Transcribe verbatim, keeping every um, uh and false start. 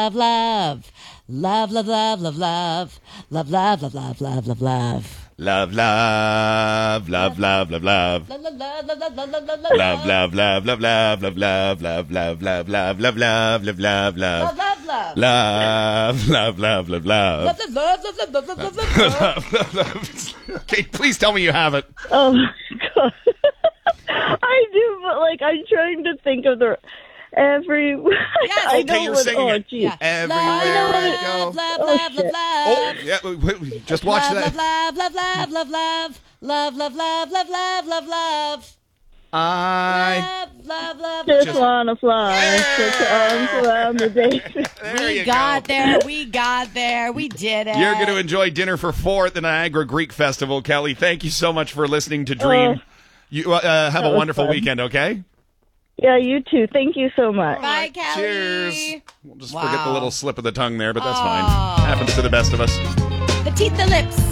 love, love, love, love, love, love, love, love, love, love, love, love, love, love. Love, love, love, love, love, love. Love, love, love, love, love, love, love, Love, love, love, love, love, love, love, love, love, love, love, love, love, love, love, love. love, love, love. Love, love, love, love, love. Love, love, love, love, love, love, love, love, love. Okay, please tell me you have it. Oh my god. I do, but like I'm trying to think of the every. Yes. I Okay, know you're what, singing oh, it. geez. Yeah. Everywhere love, I go. Love, love, Oh, love, love, shit. Oh, love. yeah, wait, wait, just watch Love, that. love, love, love, love, love, love, love, love, love, love, love, love, love. I. Love, love, love. Just, Just- wanna fly, put your arms around the day. There We you got go. there. We got there. We did it. You're going to enjoy dinner for four at the Niagara Greek Festival. Kelly, thank you so much for listening to Dream. Oh. You uh, have a was wonderful fun. weekend, okay? Yeah, you too. Thank you so much. Bye, Kelly. Cheers. We'll just Wow. forget the little slip of the tongue there, but that's Oh. fine. Happens to the best of us. The teeth, the lips.